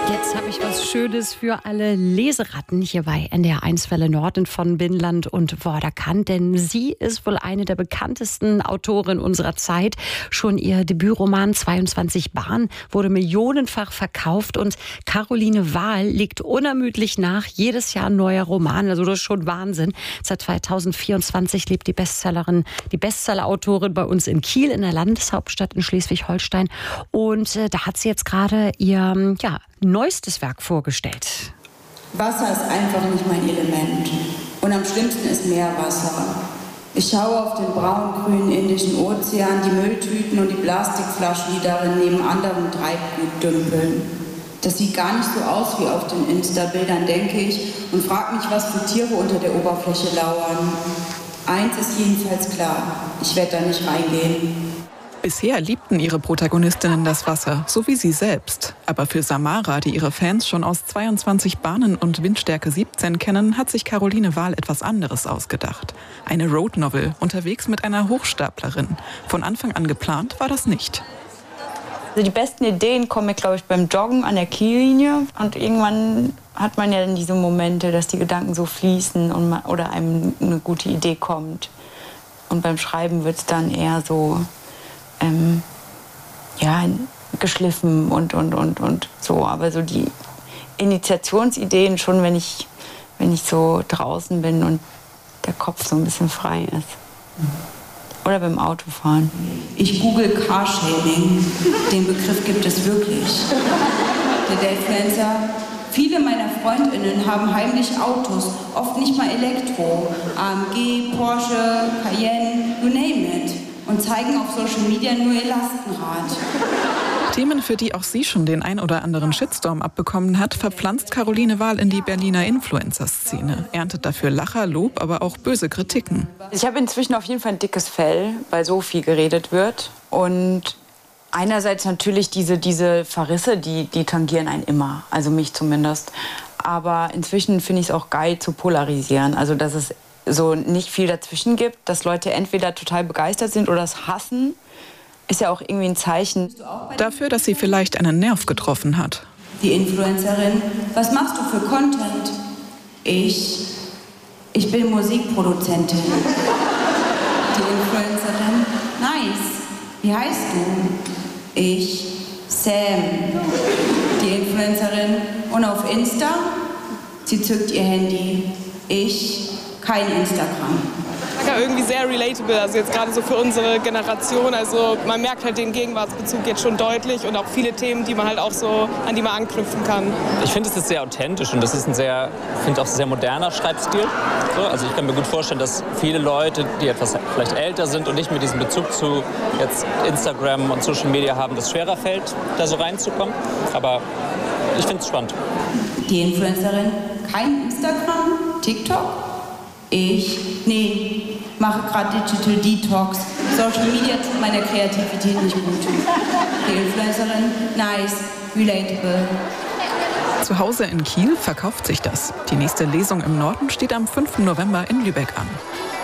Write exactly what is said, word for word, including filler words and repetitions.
Jetzt habe ich was Schönes für alle Leseratten hier bei N D R eins Welle Nord von Binland und Vorderkant, denn sie ist wohl eine der bekanntesten Autorinnen unserer Zeit. Schon ihr Debütroman zweiundzwanzig Bahnen wurde millionenfach verkauft und Caroline Wahl legt unermüdlich nach, jedes Jahr ein neuer Roman, also das ist schon Wahnsinn. Seit zweitausendvierundzwanzig lebt die Bestsellerin, die Bestsellerautorin bei uns in Kiel, in der Landeshauptstadt in Schleswig-Holstein, und äh, da hat sie jetzt gerade ihr, ja, neuestes Werk vorgestellt. Wasser ist einfach nicht mein Element. Und am schlimmsten ist Meerwasser. Ich schaue auf den braun-grünen Indischen Ozean, die Mülltüten und die Plastikflaschen, die darin neben anderem Treibgut dümpeln. Das sieht gar nicht so aus wie auf den Insta-Bildern, denke ich, und frage mich, was für Tiere unter der Oberfläche lauern. Eins ist jedenfalls klar, ich werde da nicht reingehen. Bisher liebten ihre Protagonistinnen das Wasser, so wie sie selbst. Aber für Samara, die ihre Fans schon aus zweiundzwanzig Bahnen und Windstärke siebzehn kennen, hat sich Caroline Wahl etwas anderes ausgedacht. Eine Road Novel, unterwegs mit einer Hochstaplerin. Von Anfang an geplant war das nicht. Also die besten Ideen kommen mir, glaube ich, beim Joggen an der Kiellinie. Und irgendwann hat man ja dann diese Momente, dass die Gedanken so fließen und man, oder einem eine gute Idee kommt. Und beim Schreiben wird es dann eher so... Ähm, ja, geschliffen und, und, und, und so. Aber so die Initiationsideen schon, wenn ich, wenn ich so draußen bin und der Kopf so ein bisschen frei ist. Oder beim Autofahren. Ich google Carshaming. Den Begriff gibt es wirklich. Der Datefluencer. Viele meiner FreundInnen haben heimlich Autos, oft nicht mal Elektro. A M G, Porsche, Cayenne, you name it. Und zeigen auf Social Media nur ihr Lastenrad. Themen, für die auch sie schon den ein oder anderen Shitstorm abbekommen hat, verpflanzt Caroline Wahl in die Berliner Influencer-Szene. Erntet dafür Lacher, Lob, aber auch böse Kritiken. Ich habe inzwischen auf jeden Fall ein dickes Fell, weil so viel geredet wird. Und einerseits natürlich diese, diese Verrisse, die, die tangieren einen immer. Also mich zumindest. Aber inzwischen finde ich es auch geil zu polarisieren. Also dass es so nicht viel dazwischen gibt, dass Leute entweder total begeistert sind oder es hassen, ist ja auch irgendwie ein Zeichen. Dafür, dass sie vielleicht einen Nerv getroffen hat. Die Influencerin, was machst du für Content? Ich, ich bin Musikproduzentin. Die Influencerin, nice, wie heißt du? Ich, Sam. Die Influencerin, und auf Insta? Sie zückt ihr Handy. Ich, kein Instagram. Ja, irgendwie sehr relatable, also jetzt gerade so für unsere Generation. Also man merkt halt den Gegenwartsbezug jetzt schon deutlich und auch viele Themen, die man halt auch so, an die man anknüpfen kann. Ich finde, es ist sehr authentisch und das ist ein sehr, finde auch sehr moderner Schreibstil. So, also ich kann mir gut vorstellen, dass viele Leute, die etwas vielleicht älter sind und nicht mehr diesen Bezug zu jetzt Instagram und Social Media haben, das schwerer fällt, da so reinzukommen. Aber ich finde es spannend. Die Influencerin, kein Instagram, TikTok? Ich, nee, mache gerade Digital Detox. Social Media tut meiner Kreativität nicht gut. Die Influencerin, nice, relatable. Zu Hause in Kiel verkauft sich das. Die nächste Lesung im Norden steht am fünften November in Lübeck an.